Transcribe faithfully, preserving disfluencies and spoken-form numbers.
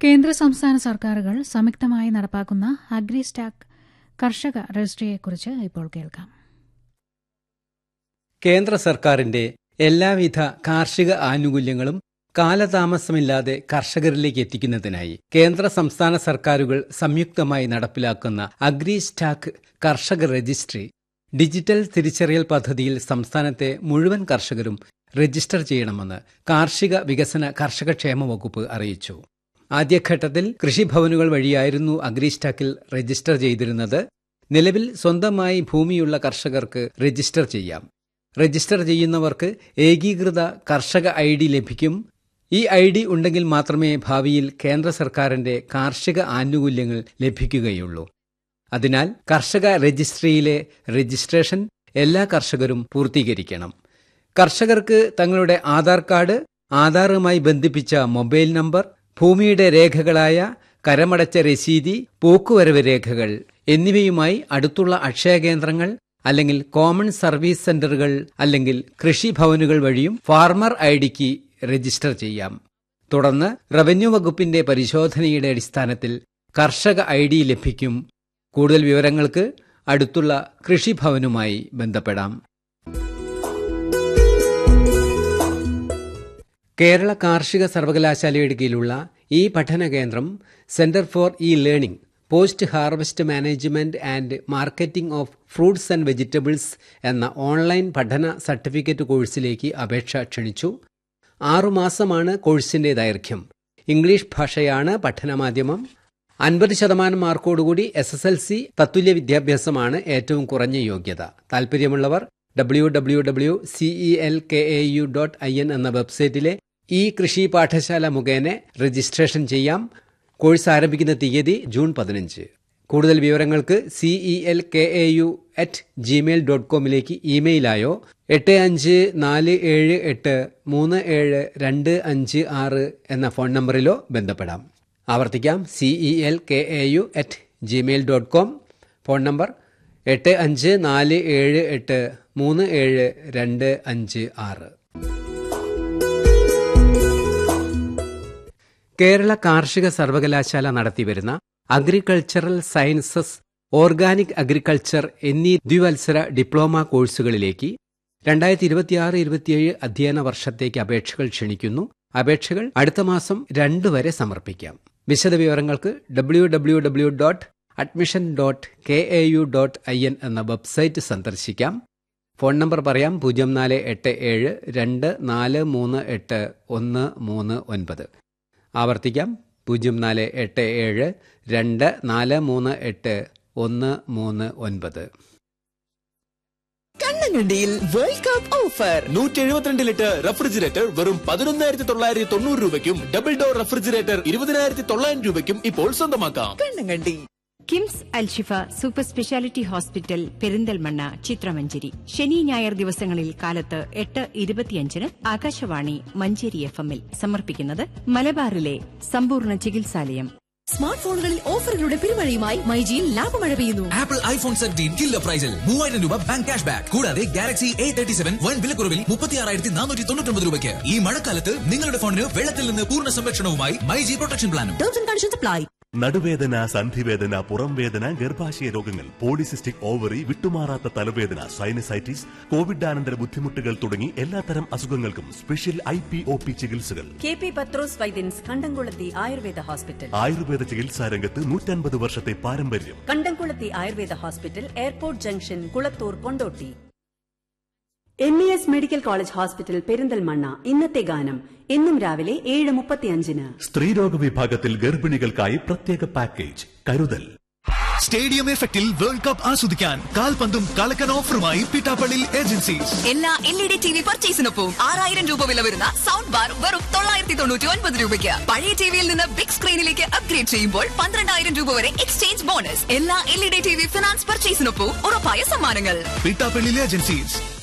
കേന്ദ്ര സംസ്ഥാന സർക്കാരുകൾ സംയുക്തമായി നടപ്പാക്കുന്ന അഗ്രിസ്റ്റാക്ക് കർഷക രജിസ്ട്രിയെക്കുറിച്ച് ഇപ്പോൾ കേൾക്കാം. കേന്ദ്ര സർക്കാരിന്റെ എല്ലാവിധ കാർഷിക ആനുകൂല്യങ്ങളും കാലതാമസമില്ലാതെ കർഷകരിലേക്ക് എത്തിക്കുന്നതിനായി കേന്ദ്ര സംസ്ഥാന സർക്കാരുകൾ സംയുക്തമായി നടപ്പിലാക്കുന്ന അഗ്രിസ്റ്റാക്ക് കർഷക രജിസ്ട്രി ഡിജിറ്റൽ തിരിച്ചറിയൽ പദ്ധതിയിൽ സംസ്ഥാനത്തെ മുഴുവൻ കർഷകരും രജിസ്റ്റർ ചെയ്യണമെന്ന് കാർഷിക വികസന കർഷകക്ഷേമ വകുപ്പ് അറിയിച്ചു. ആദ്യഘട്ടത്തിൽ കൃഷിഭവനുകൾ വഴിയായിരുന്നു അഗ്രിസ്റ്റാക്കിൽ രജിസ്റ്റർ ചെയ്തിരുന്നത്. നിലവിൽ സ്വന്തമായി ഭൂമിയുള്ള കർഷകർക്ക് രജിസ്റ്റർ ചെയ്യാം. രജിസ്റ്റർ ചെയ്യുന്നവർക്ക് ഏകീകൃത കർഷക ഐ ഡി ലഭിക്കും. ഈ ഐ ഡി ഉണ്ടെങ്കിൽ മാത്രമേ ഭാവിയിൽ കേന്ദ്ര സർക്കാരിന്റെ കാർഷിക ആനുകൂല്യങ്ങൾ ലഭിക്കുകയുള്ളൂ. അതിനാൽ കർഷക രജിസ്ട്രിയിലെ രജിസ്ട്രേഷൻ എല്ലാ കർഷകരും പൂർത്തീകരിക്കണം. കർഷകർക്ക് തങ്ങളുടെ ആധാർ കാർഡ്, ആധാറുമായി ബന്ധിപ്പിച്ച മൊബൈൽ നമ്പർ, ഭൂമിയുടെ രേഖകളായ കരമടച്ച രസീതി, പോക്കുവരവ് രേഖകൾ എന്നിവയുമായി അടുത്തുള്ള അക്ഷയ കേന്ദ്രങ്ങൾ അല്ലെങ്കിൽ കോമൺ സർവീസ് സെന്ററുകൾ അല്ലെങ്കിൽ കൃഷിഭവനുകൾ വഴിയും ഫാർമർ ഐ ഡിക്ക് രജിസ്റ്റർ ചെയ്യാം. തുടർന്ന് റവന്യൂ വകുപ്പിന്റെ പരിശോധനയുടെ അടിസ്ഥാനത്തിൽ കർഷക ഐ ഡി ലഭിക്കും. കൂടുതൽ വിവരങ്ങൾക്ക് അടുത്തുള്ള കൃഷിഭവനുമായി ബന്ധപ്പെടാം. കേരള കാർഷിക സർവകലാശാലയുടെ കീഴിലുള്ള ഈ പഠന കേന്ദ്രം centre for E learning, post harvest management and marketing of fruits and vegetables എന്ന ഓൺലൈൻ പഠന സർട്ടിഫിക്കറ്റ് കോഴ്സിലേക്ക് അപേക്ഷ ക്ഷണിച്ചു. ആറുമാസമാണ് കോഴ്സിന്റെ ദൈർഘ്യം. ഇംഗ്ലീഷ് ഭാഷയാണ് പഠനമാധ്യമം. അൻപത് ശതമാനം മാർക്കോടുകൂടി എസ് എസ് എൽ സി തത്തുല്യ വിദ്യാഭ്യാസമാണ് ഏറ്റവും കുറഞ്ഞ യോഗ്യത. താൽപര്യമുള്ളവർ W W W C E L K A U dot I N എന്ന വെബ്സൈറ്റിലെ ഈ കൃഷി പാഠശാല മുഖേന രജിസ്ട്രേഷൻ ചെയ്യാം. കോഴ്സ് ആരംഭിക്കുന്ന തീയതി ജൂൺ പതിനഞ്ച്. കൂടുതൽ വിവരങ്ങൾക്ക് C E L K A U at Gmail dot കോമിലേക്ക് ഇമെയിലായോ എട്ട് അഞ്ച് നാല് ഏഴ് എട്ട് മൂന്ന് ഏഴ് രണ്ട് അഞ്ച് ആറ് എന്ന ഫോൺ നമ്പറിലോ ബന്ധപ്പെടാം. ആവർത്തിക്കാം, C E L K A U at Gmail dot com. Phone number എട്ട് അഞ്ച് നാല് ഏഴ് എട്ട് മൂന്ന് ഏഴ് രണ്ട് അഞ്ച് ആറ്. കേരള കാർഷിക സർവകലാശാല നടത്തിവരുന്ന അഗ്രികൾച്ചറൽ സയൻസസ്, ഓർഗാനിക് അഗ്രികൾച്ചർ എന്നീ ദ്വിവത്സര ഡിപ്ലോമ കോഴ്സുകളിലേക്ക് രണ്ടായിരത്തി ഇരുപത്തിയാറ് ഇരുപത്തിയേഴ് അധ്യയന വർഷത്തേക്ക് അപേക്ഷകൾ ക്ഷണിക്കുന്നു. അപേക്ഷകൾ അടുത്ത മാസം രണ്ട് വരെ സമർപ്പിക്കാം. വിശദവിവരങ്ങൾക്ക് W W W dot admission dot K A U dot I N എന്ന വെബ്സൈറ്റ് സന്ദർശിക്കാം. ഫോൺ നമ്പർ പറയാം, പൂജ്യം നാല് എട്ട് ഏഴ് രണ്ട് നാല് മൂന്ന് എട്ട് ഒന്ന് മൂന്ന് ഒൻപത്. ആവർത്തിക്കാം, പൂജ്യം നാല് എട്ട് ഏഴ് രണ്ട് നാല് മൂന്ന് എട്ട് ഒന്ന് മൂന്ന് ഒൻപത്. കണ്ണങ്കണ്ടിയിൽ വേൾഡ് കപ്പ് ഓഫർ നൂറ്റി എഴുപത്തിരണ്ട് ലിറ്റർ റെഫ്രിജറേറ്റർ വെറും പതിനൊന്നായിരത്തി തൊള്ളായിരത്തി തൊണ്ണൂറ് രൂപയ്ക്കും ഡബിൾ ഡോർ റെഫ്രിജറേറ്റർ ഇരുപതിനായിരത്തി തൊള്ളായിരം രൂപയ്ക്കും ഇപ്പോൾ സ്വന്തമാക്കാം. Kannankandi KIMS Alshifa super speciality hospital Perinthalmanna ചിത്രമഞ്ചേരി. ശനി ഞായർ ദിവസങ്ങളിൽ കാലത്ത് എട്ട് ഇരുപത്തിയഞ്ചിന് ആകാശവാണി മഞ്ചേരി എഫ് എമ്മിൽ സമർപ്പിക്കുന്നത് മലബാറിലെ സമ്പൂർണ്ണ ചികിത്സാലയം. സ്മാർട്ട് ഫോണുകളിൽ ഓഫറുകളുടെ പെരുമഴയുമായി മൈജിയിൽ ലാഭമഴ പെയ്യുന്നു. ആപ്പിൾ ഐഫോൺ സെവൻറ്റീൻ കില്ലർ പ്രൈസിൽ മൂവായിരം രൂപ ബാങ്ക് ക്യാഷ് ബാക്ക്. കൂടാതെ ഗാലക്സി എ തേർട്ടി സെവൻ വൻ വിലക്കുറവിൽ മുപ്പത്തി ആറായിരത്തി നാനൂറ്റി തൊണ്ണൂറ്റി ഒമ്പത് രൂപയ്ക്ക്. ഈ മഴക്കാലത്ത് നിങ്ങളുടെ ഫോണിന് വെള്ളത്തിൽ നിന്ന് പൂർണ്ണ സംരക്ഷണവുമായി മൈജി പ്രൊട്ടക്ഷൻ പ്ലാനും. Terms and conditions apply. നടുവേദന, സന്ധിവേദന, പുറം വേദന, ഗർഭാശയ രോഗങ്ങൾ, പോളിസിസ്റ്റിക് ഓവറി, വിട്ടുമാറാത്ത തലവേദന, സൈനസൈറ്റിസ്, കോവിഡാനന്തര ബുദ്ധിമുട്ടുകൾ തുടങ്ങി എല്ലാത്തരം അസുഖങ്ങൾക്കും special I P O P ചികിത്സകൾ. കെ പി പത്രോസ് വൈദ്യൻസ് കണ്ടംകുളത്തി ആയുർവേദ ഹോസ്പിറ്റൽ. ആയുർവേദ ചികിത്സാ രംഗത്ത് നൂറ്റൻപത് വർഷത്തെ പാരമ്പര്യം. കണ്ടംകുളത്തി Ayurveda hospital, airport junction, Kulathur, Kondotty. M E S medical college hospital Perinthalmanna. ഇന്നത്തെ ഗാനം എന്നും രാവിലെ ഏഴ് മുപ്പത്തിയഞ്ചിന്. സ്ത്രീരോഗ വിഭാഗത്തിൽ ഗർഭിണികൾക്കായി പ്രത്യേക പാക്കേജ് കരുതൽ. സ്റ്റേഡിയം എഫക്റ്റിൽ വേൾഡ് കപ്പ് ആസ്വദിക്കാൻ കാൽപന്തും കളക്കൻ ഓഫറുമായി പിട്ടാപ്പള്ളി ഏജൻസീസ്. എല്ലാ L E D T V പർച്ചേസിനൊപ്പം ആറായിരം രൂപ വില വരുന്ന സൗണ്ട് ബാർ വെറും തൊള്ളായിരത്തി തൊണ്ണൂറ്റി ഒൻപത് രൂപയ്ക്ക്. പഴയ ടിവിയിൽ നിന്ന് ബിഗ് സ്ക്രീനിലേക്ക് അപ്ഗ്രേഡ് ചെയ്യുമ്പോൾ പന്ത്രണ്ടായിരം രൂപ വരെ എക്സ്ചേഞ്ച് ബോണസ്. എല്ലാ L E D T V finance പർച്ചേസിനൊപ്പം ഉറപ്പായ സമ്മാനങ്ങൾ. പിട്ടാപ്പള്ളി ഏജൻസീസ്.